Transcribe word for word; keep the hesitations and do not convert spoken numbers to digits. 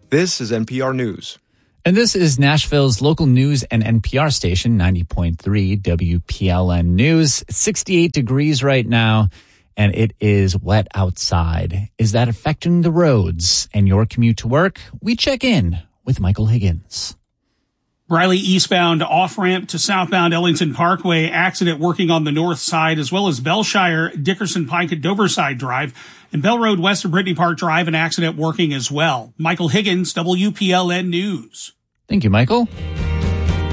This is N P R News. And this is Nashville's local news and N P R station, ninety point three W P L N News. It's sixty-eight degrees right now, and it is wet outside. Is that affecting the roads and your commute to work? We check in with Michael Higgins. Briley eastbound off-ramp to southbound Ellington Parkway, accident working on the north side, as well as Belshire, Dickerson Pike at Doverside Drive, and Bell Road west of Brittany Park Drive, an accident working as well. Michael Higgins, W P L N News. Thank you, Michael.